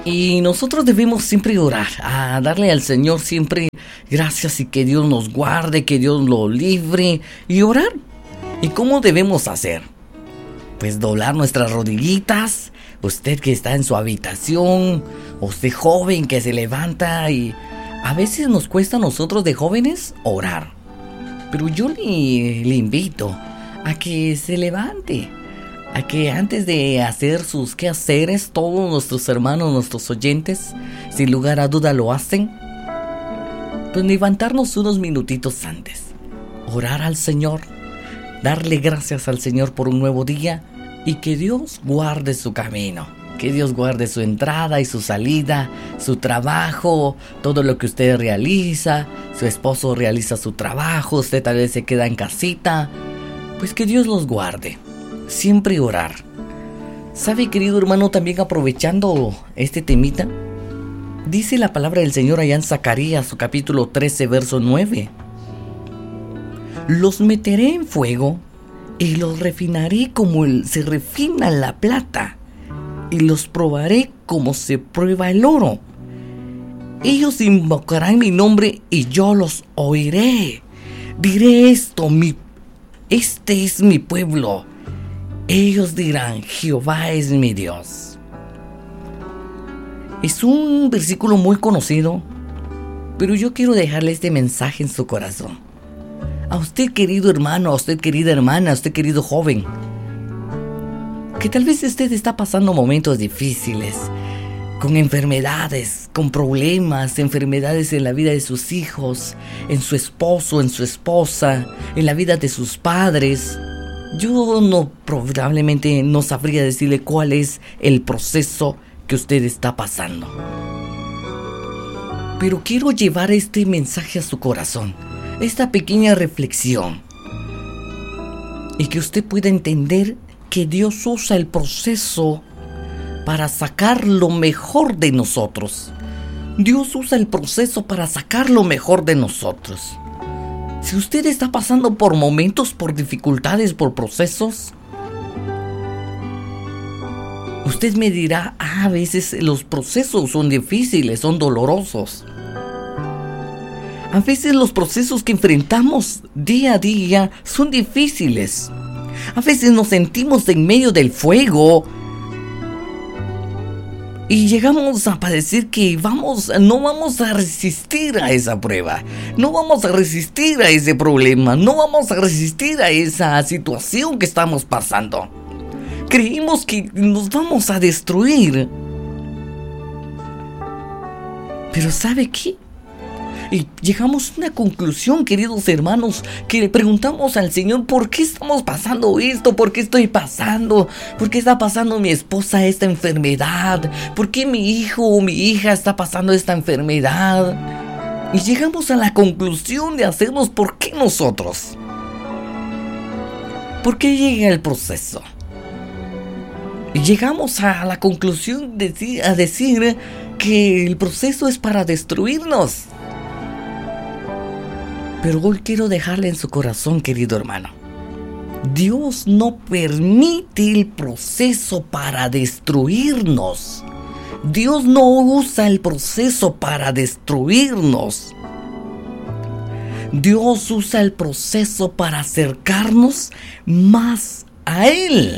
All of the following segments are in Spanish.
Y nosotros debemos siempre orar, a darle al Señor siempre gracias y que Dios nos guarde, que Dios lo libre y orar. ¿Y cómo debemos hacer? Pues doblar nuestras rodillitas. Usted que está en su habitación, usted joven que se levanta, y a veces nos cuesta a nosotros de jóvenes orar. Pero yo le invito a que se levante, a que antes de hacer sus quehaceres, todos nuestros hermanos, nuestros oyentes, sin lugar a duda lo hacen, pues levantarnos unos minutitos antes, orar al Señor, darle gracias al Señor por un nuevo día y que Dios guarde su camino, que Dios guarde su entrada y su salida, su trabajo, todo lo que usted realiza. Su esposo realiza su trabajo, usted tal vez se queda en casita, pues que Dios los guarde. Siempre orar. ¿Sabe, querido hermano, también aprovechando este temita? Dice la palabra del Señor allá en Zacarías, su capítulo 13, verso 9. Los meteré en fuego y los refinaré como se refina la plata, y los probaré como se prueba el oro. Ellos invocarán mi nombre y yo los oiré. Diré esto, este es mi pueblo. Ellos dirán, Jehová es mi Dios. Es un versículo muy conocido, pero yo quiero dejarle este mensaje en su corazón. A usted, querido hermano, a usted, querida hermana, a usted, querido joven, que tal vez usted está pasando momentos difíciles, con enfermedades, con problemas, enfermedades en la vida de sus hijos, en su esposo, en su esposa, en la vida de sus padres. Yo probablemente no sabría decirle cuál es el proceso que usted está pasando. Pero quiero llevar este mensaje a su corazón, esta pequeña reflexión, y que usted pueda entender que Dios usa el proceso para sacar lo mejor de nosotros. Dios usa el proceso para sacar lo mejor de nosotros. Si usted está pasando por momentos, por dificultades, por procesos, usted me dirá, a veces los procesos son difíciles, son dolorosos. A veces los procesos que enfrentamos día a día son difíciles. A veces nos sentimos en medio del fuego y llegamos a padecer que no vamos a resistir a esa prueba, no vamos a resistir a ese problema, no vamos a resistir a esa situación que estamos pasando. Creímos que nos vamos a destruir. Pero ¿sabe qué? Y llegamos a una conclusión, queridos hermanos, que le preguntamos al Señor, ¿por qué estamos pasando esto? ¿Por qué estoy pasando? ¿Por qué está pasando mi esposa esta enfermedad? ¿Por qué mi hijo o mi hija está pasando esta enfermedad? Y llegamos a la conclusión de hacernos, ¿por qué nosotros? ¿Por qué llega el proceso? Y llegamos a la conclusión de decir que el proceso es para destruirnos. Pero hoy quiero dejarle en su corazón, querido hermano, Dios no permite el proceso para destruirnos. Dios no usa el proceso para destruirnos. Dios usa el proceso para acercarnos más a Él.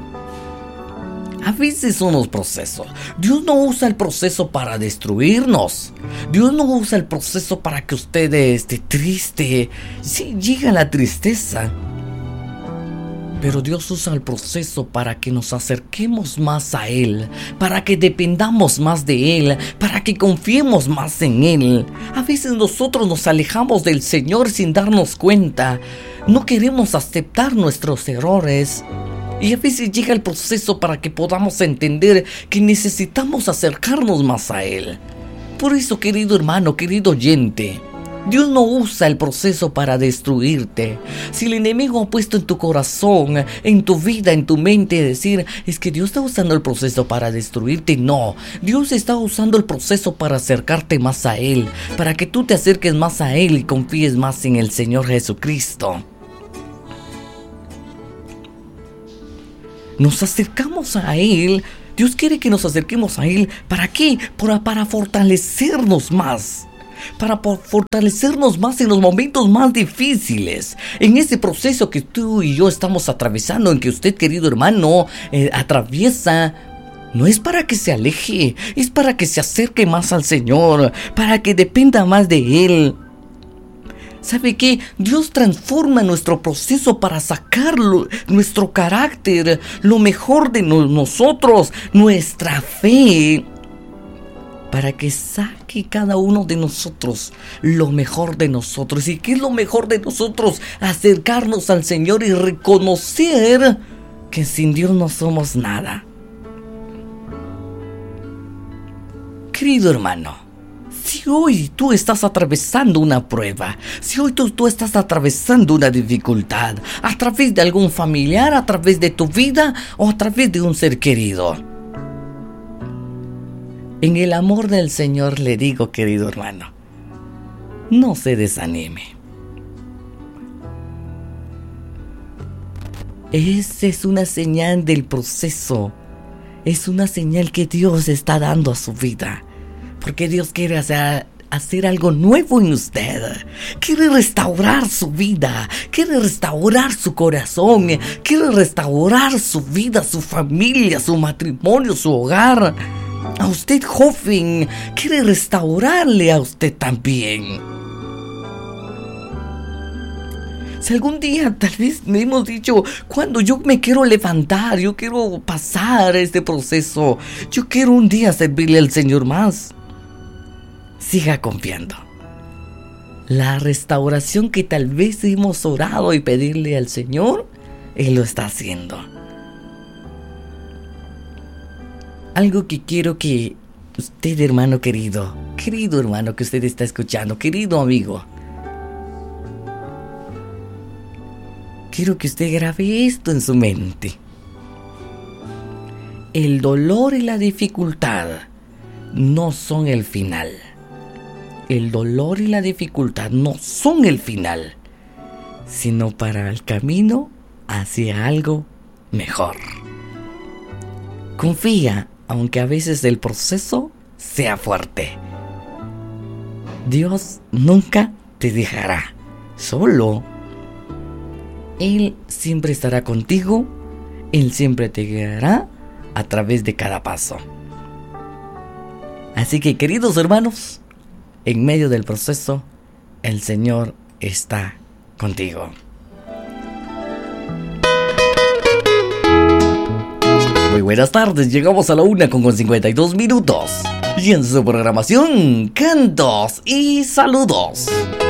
A veces son los procesos. Dios no usa el proceso para destruirnos. Dios no usa el proceso para que usted esté triste. Sí, llega la tristeza. Pero Dios usa el proceso para que nos acerquemos más a Él, para que dependamos más de Él, para que confiemos más en Él. A veces nosotros nos alejamos del Señor sin darnos cuenta. No queremos aceptar nuestros errores. Y a veces llega el proceso para que podamos entender que necesitamos acercarnos más a Él. Por eso, querido hermano, querido oyente, Dios no usa el proceso para destruirte. Si el enemigo ha puesto en tu corazón, en tu vida, en tu mente, decir, es que Dios está usando el proceso para destruirte, no. Dios está usando el proceso para acercarte más a Él, para que tú te acerques más a Él y confíes más en el Señor Jesucristo. Nos acercamos a Él Dios quiere que nos acerquemos a Él. ¿Para qué? Para fortalecernos más. Para fortalecernos más en los momentos más difíciles. En ese proceso que tú y yo estamos atravesando, en que usted, querido hermano, atraviesa. No es para que se aleje, es para que se acerque más al Señor, para que dependa más de Él. ¿Sabe qué? Dios transforma nuestro proceso para sacar nuestro carácter, lo mejor de nosotros, nuestra fe, para que saque cada uno de nosotros lo mejor de nosotros. ¿Y qué es lo mejor de nosotros? Acercarnos al Señor y reconocer que sin Dios no somos nada. Querido hermano, si hoy tú estás atravesando una prueba, si hoy tú estás atravesando una dificultad, a través de algún familiar, a través de tu vida o a través de un ser querido, en el amor del Señor le digo, querido hermano, no se desanime. Esa es una señal del proceso. Es una señal que Dios está dando a su vida. Porque Dios quiere hacer algo nuevo en usted. Quiere restaurar su vida. Quiere restaurar su corazón. Quiere restaurar su vida, su familia, su matrimonio, su hogar. A usted, joven, quiere restaurarle a usted también. Si algún día tal vez me hemos dicho, cuando yo me quiero levantar, yo quiero pasar este proceso, yo quiero un día servirle al Señor más, siga confiando. La restauración que tal vez hemos orado y pedirle al Señor, Él lo está haciendo. Algo que quiero que usted, hermano querido hermano que usted está escuchando, querido amigo, quiero que usted grabe esto en su mente. El dolor y la dificultad no son el final. El dolor y la dificultad no son el final, sino para el camino hacia algo mejor. Confía, aunque a veces el proceso sea fuerte. Dios nunca te dejará solo. Él siempre estará contigo, Él siempre te guiará a través de cada paso. Así que, queridos hermanos, en medio del proceso, el Señor está contigo. Muy buenas tardes, llegamos a la 1:52 minutos. Y en su programación, cantos y saludos.